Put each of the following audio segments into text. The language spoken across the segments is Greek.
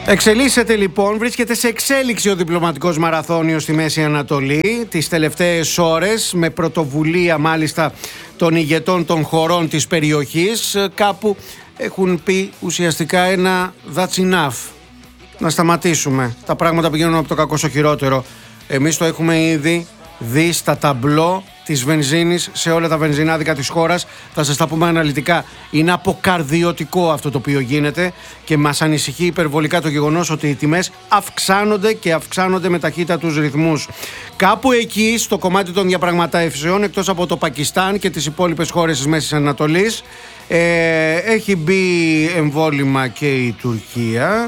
Εξελίσσεται λοιπόν, βρίσκεται σε εξέλιξη ο διπλωματικός μαραθώνιος στη Μέση Ανατολή τις τελευταίες ώρες, με πρωτοβουλία μάλιστα των ηγετών των χωρών της περιοχής. Κάπου έχουν πει ουσιαστικά ένα that's enough, να σταματήσουμε, τα πράγματα πηγαίνουν από το κακό στο χειρότερο. Εμείς το έχουμε ήδη δει στα ταμπλό της βενζίνης σε όλα τα βενζινάδικα της χώρας. Θα σας τα πούμε αναλυτικά. Είναι αποκαρδιωτικό αυτό το οποίο γίνεται και μας ανησυχεί υπερβολικά το γεγονός ότι οι τιμές αυξάνονται και αυξάνονται με ταχύτατους ρυθμούς. Κάπου εκεί στο κομμάτι των διαπραγματεύσεων, εκτός από το Πακιστάν και τις υπόλοιπες χώρες της Μέσης Ανατολής, έχει μπει εμβόλυμα και η Τουρκία.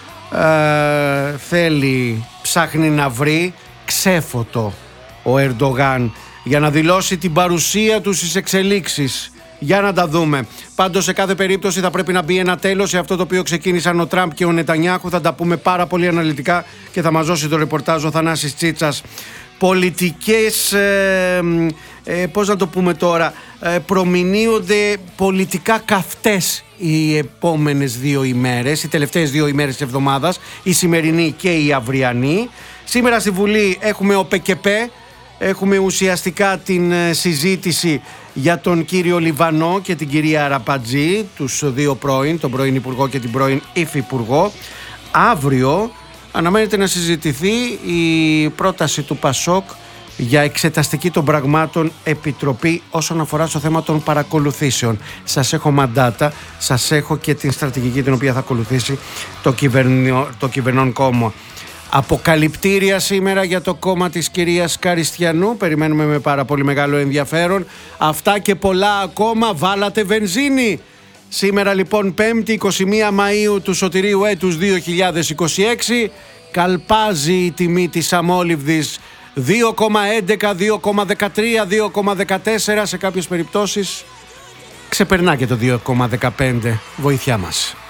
Ψάχνει να βρει ξέφωτο ο Ερντογάν για να δηλώσει την παρουσία του στις εξελίξεις. Για να τα δούμε. Πάντως σε κάθε περίπτωση θα πρέπει να μπει ένα τέλος σε αυτό το οποίο ξεκίνησαν ο Τραμπ και ο Νετανιάχου. Θα τα πούμε πάρα πολύ αναλυτικά και θα μας δώσει το ρεπορτάζ ο Θανάσης Τσίτσας. Πολιτικές, πώς να το πούμε τώρα, προμηνύονται πολιτικά καυτές οι επόμενες 2 ημέρες, οι τελευταίες 2 ημέρες της εβδομάδας, η σημερινή και η αυριανή. Σήμερα στη Βουλή έχουμε ΟΠΕΚΕΠΕ, έχουμε ουσιαστικά την συζήτηση για τον κύριο Λιβανό και την κυρία Αραπατζή, τους δύο πρώην, τον πρώην Υπουργό και την πρώην Υφυπουργό. Αύριο αναμένεται να συζητηθεί η πρόταση του ΠΑΣΟΚ για εξεταστική των πραγμάτων επιτροπή όσον αφορά στο θέμα των παρακολουθήσεων. Σας έχω μαντάτα, σας έχω και την στρατηγική την οποία θα ακολουθήσει το κυβερνών κόμμα. Αποκαλυπτήρια σήμερα για το κόμμα της κυρίας Καριστιανού. Περιμένουμε με πάρα πολύ μεγάλο ενδιαφέρον. Αυτά και πολλά ακόμα. Βάλατε βενζίνη. Σήμερα λοιπόν 5η 21 Μαΐου του σωτηρίου έτους 2026. Καλπάζει η τιμή της αμόλυβδης 2,11, 2,13, 2,14. Σε κάποιες περιπτώσεις ξεπερνά και το 2,15. Βοήθειά μας.